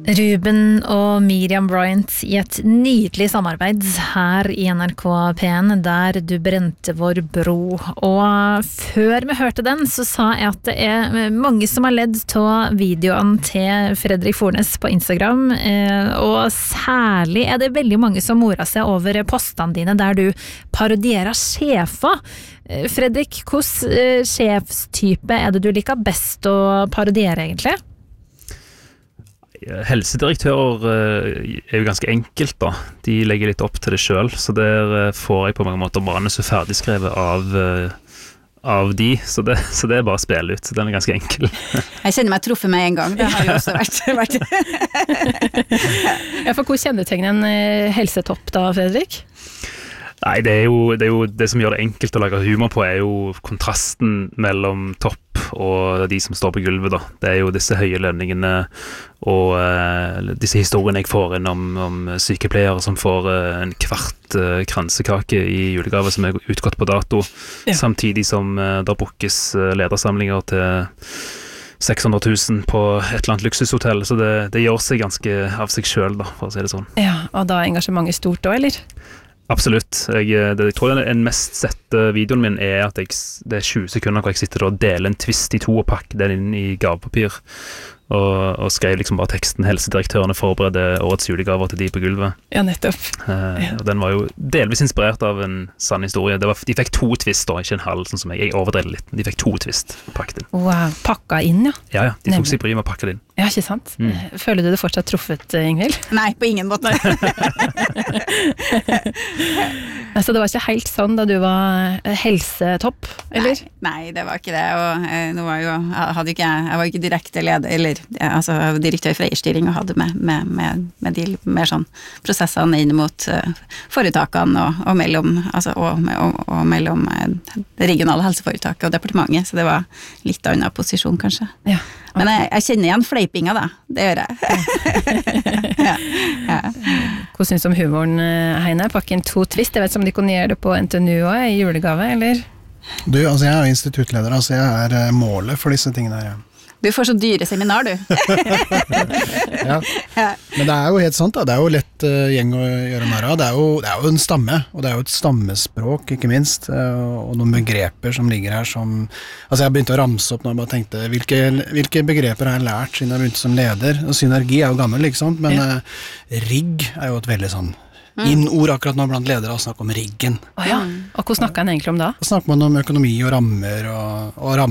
Ruben og Miriam Bryant I et nydelig samarbeid her I NRK P1, der du brente vår bro. Og før vi hørte den, så sa jeg at det mange som har ledd til videoen til Fredrik Fornes på Instagram, og særlig det veldig mange som morer seg over postene dine, der du parodierer sjefer. Fredrik, hvordan sjefstype det du liker best å parodiere egentlig? Helsedirektører jo ganske enkelt da. De legger litt opp til det selv, så der får jeg på mange måter manus ferdigskrevet av de, så det bare å spille ut, så den ganske enkel. Jeg kjenner meg truffet med en gang, det har jo også vært. Ja, for hvor kjennetegner en helsetopp da, Fredrik? Nei, det jo det som gjør det enkelt å lage humor på jo kontrasten mellom topp og de som står på gulvet da. Det jo disse høye lønningene og disse historiene jeg får inn om sykepleiere som får en kvart kransekake I julegave som utgått på dato, samtidig som da bookes ledersamlinger til 600 000 på et eller annet luksushotell, så det gjør seg ganske av seg selv da, for å si det sånn. Ja, og da engasjementet stort da, eller? Absolutt. Jeg tror den mest sette videoen min at det 20 sekunder hvor jeg sitter og deler en twist I to og pakker den inn I gavepapir og skrev liksom bare teksten helsedirektørene forbereder årets julegaver til de på gulvet. Ja, nettopp. Og den var jo delvis inspirert av en sann historie. De fikk 2 twist da, ikke en halv, sånn som jeg overdrev litt. De fikk 2 twist pakket inn. Wow, pakka inn, ja. Ja, de tok seg bry med å pakke det inn. Ja, ikke sant? Føler du det fortsatt truffet, Ingvild? Nei, på ingen måte. Så det var ikke helt sånn da du var helsetopp, eller? Nei, det var ikke det, og nå var jeg var ikke direkte leder, eller altså, jeg var direktør for eierstyring og hadde med de mer sånn prosessene inn mot foretakene og mellom, altså, og mellom det regionale helseforetaket og departementet, så det var litt annen posisjon kanskje. Ja. Okay. Men jeg kjenner igjen fleipinga da, det gjør jeg. Ja. Hvordan synes du om humoren, Heine? Pakke inn 2 twist, jeg vet som de kunne gjøre det på NTNU også, I julegave, eller? Du, altså jeg jo instituttleder, altså jeg målet for disse tingene her, ja. Du får så dyre seminar, du. Ja. Men det jo helt sant da, det jo lett gjeng å gjøre narr av. Det jo en stamme, og det jo et stammespråk, ikke minst, og noen begreper som ligger her som, altså jeg begynte å ramse opp når jeg bare tenkte, hvilke begreper har jeg lært siden jeg begynte som leder? Og synergi jo gammel, ikke sant? Men rigg jo et veldig sånn innord akkurat nå blant ledere å snakke om riggen. Ja. Og hva snakker han egentlig om da? Da snakker man om økonomi og rammer og rammer